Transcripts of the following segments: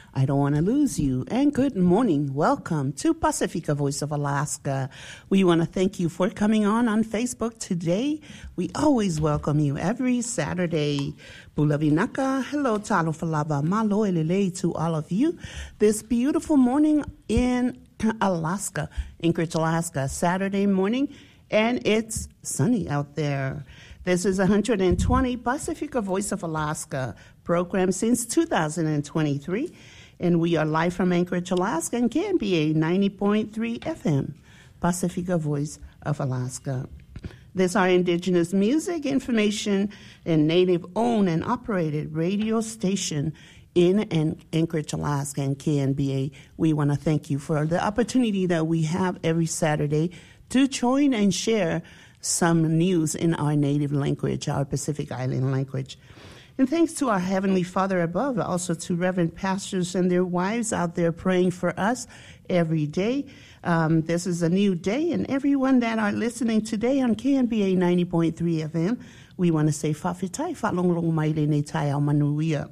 I don't want to lose you. And good morning. Welcome to Pacifica Voice of Alaska. We want to thank you for coming on Facebook today. We always welcome you every Saturday. Bulavinaka, hello, talo falava, malo elele to all of you. This beautiful morning in Alaska, Anchorage, Alaska, Saturday morning, and it's sunny out there. This is 120 Pacifica Voice of Alaska program since 2023. And we are live from Anchorage, Alaska, and KNBA 90.3 FM, Pacifica Voice of Alaska. This is our indigenous music, information, and native-owned and operated radio station in Anchorage, Alaska, and KNBA. We want to thank you for the opportunity that we have every Saturday to join and share some news in our native language, our Pacific Island language. And thanks to our Heavenly Father above, also to Reverend pastors and their wives out there praying for us every day. This is a new day, and everyone that are listening today on KNBA 90.3 FM, we want to say Fafitai, Falonglong Maile Tai Manuia.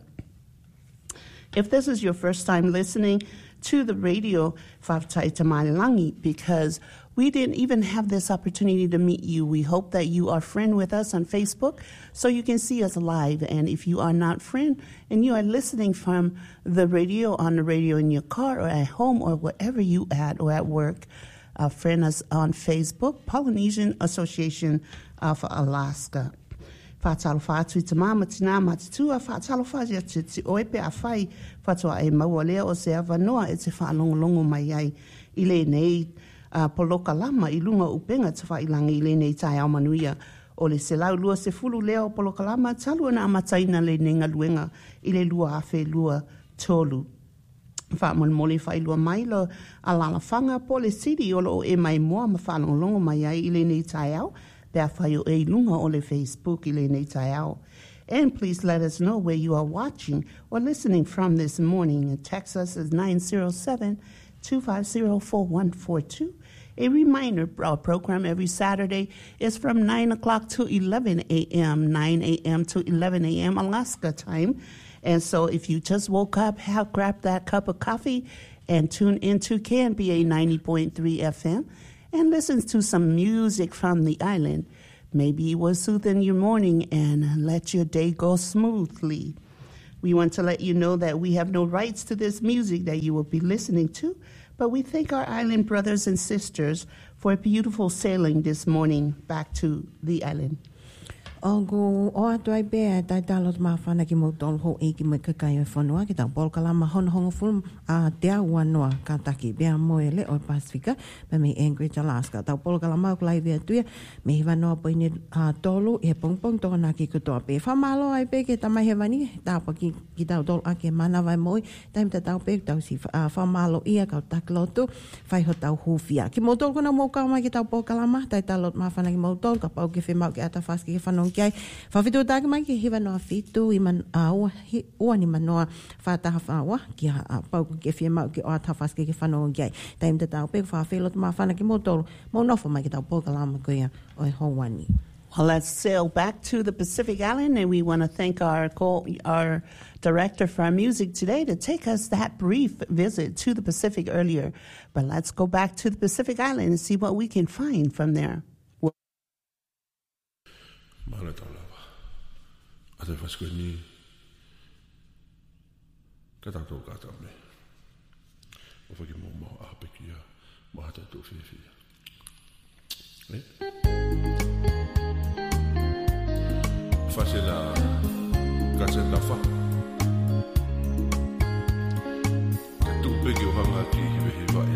If this is your first time listening to the radio, Fafitai Tamalilangi, because we didn't even have this opportunity to meet you. We hope that you are friend with us on Facebook so you can see us live. And if you are not friend and you are listening from the radio, on the radio in your car or at home or wherever you at or at work, friend us on Facebook, Polynesian Association of Alaska. Fatalo fatu te mama tina matitua fatalo faja te oepe a fai fatua e maua o se avanoa e te whaalongolongo mai ai i le nei poloka lama i lunga upenga te whailangi i le nei tai au manuia o le se lau lua se fulu leo poloka lama talua na amataina le nenga luenga i le lua afe lua tolu. Whaamolmole whai lua mailo a lalawhanga po le siri o lo e mai moa ma whaalongolongo mai ai i le nei tai au. And please let us know where you are watching or listening from this morning. And text us at 907-250-4142. A reminder, our program every Saturday is from 9 o'clock to 11 a.m., 9 a.m. to 11 a.m. Alaska time. And so if you just woke up, grab that cup of coffee and tune into KNBA 90.3 FM. And listen to some music from the island. Maybe it will soothe your morning and let your day go smoothly. We want to let you know that we have no rights to this music that you will be listening to, but we thank our island brothers and sisters for a beautiful sailing this morning back to the island. Ogo o atu ai bea tai talot mawhana ki mo tolu ho e ki me kakai o whanua ki tau polkalama hongo fulm a te aua noa ka taki bea moe le o Pasifika me me Anchorage, Alaska. Tau polkalama o klai vea tuia me hiwa noa poine tolu e pongpong tona ki kutoa pe. Whamalo ai pe ke tamai he wani tau pa ki tau tolu ake mana vai moe taim ta tau pe tau si whamalo ia kau taklotu whai ho tau hufia. Ki mo tolu kuna mo kaumai ki tau polkalama tai talot mawhana ki mo tolu ka pau ke whemau ki ata whaski ki whanong kiai. Whawhitu tāke mai ki hiwa noa whitu i man ua ni manoa whātaha whaua ki pauku ke whiemau ki o ata whaske ki whanongo kiai. Taim te tau pe whawhelo te mawhana ki mo tolu mo nofo mai ki tau pokalama kuia o e hauani. Well, let's sail back to the Pacific Island, and we want to thank our director for our music today to take us that brief visit to the Pacific earlier. But let's go back to the Pacific Island and see what we can find from there. Mana talawa. Ate faskoni. Kata to kata me. O faki mo mo apekia. Mo hata to fifi. Fasela kasela fa. Katu peki o hanga ki hiwe hiwa